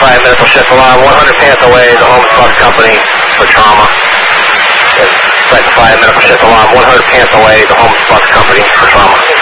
5 medical shift alarm, 100 Panther Way, the Homeless Bus Company for trauma. Site 5 medical shift alarm, 100 Panther Way, the Homeless Bus Company for trauma.